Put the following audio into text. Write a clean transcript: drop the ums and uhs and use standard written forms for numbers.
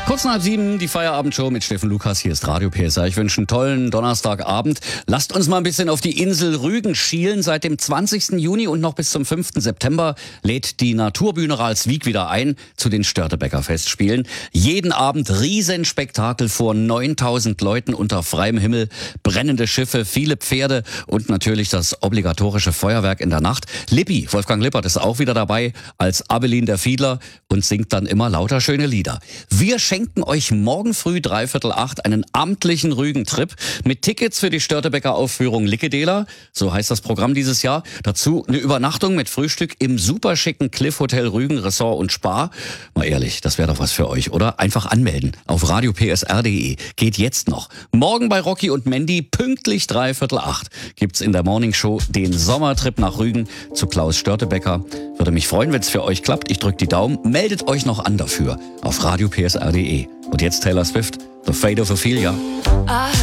Kurz nach 7, die Feierabendshow mit Steffen Lukas. Hier ist Radio PSR. Ich wünsche einen tollen Donnerstagabend. Lasst uns mal ein bisschen auf die Insel Rügen schielen. Seit dem 20. Juni und noch bis zum 5. September lädt die Naturbühne Ralswiek wieder ein zu den Störtebeker Festspielen. Jeden Abend Riesenspektakel vor 9000 Leuten unter freiem Himmel, brennende Schiffe, viele Pferde und natürlich das obligatorische Feuerwerk in der Nacht. Lippi, Wolfgang Lippert, ist auch wieder dabei als Abelin der Fiedler und singt dann immer lauter schöne Lieder. Wir schenken euch morgen früh 7:45 einen amtlichen Rügentrip mit Tickets für die Störtebeker Aufführung Lickedeler, so heißt das Programm dieses Jahr. Dazu eine Übernachtung mit Frühstück im superschicken Cliff Hotel Rügen Ressort und Spa. Mal ehrlich, das wäre doch was für euch, oder? Einfach anmelden auf radiopsr.de. Geht jetzt noch. Morgen bei Rocky und Mandy pünktlich 7:45 gibt's in der Morningshow den Sommertrip nach Rügen zu Klaus Störtebeker. Würde mich freuen, wenn es für euch klappt. Ich drücke die Daumen. Meldet euch noch an dafür auf radiopsr.de. Und jetzt Taylor Swift, The Fate of Ophelia.